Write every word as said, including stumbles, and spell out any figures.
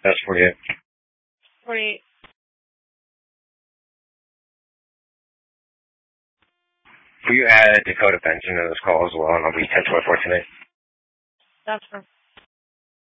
That's forty-eight. forty-eight. Will you add Dakota Benson to this call as well, and I'll be ten twenty-four tonight? That's for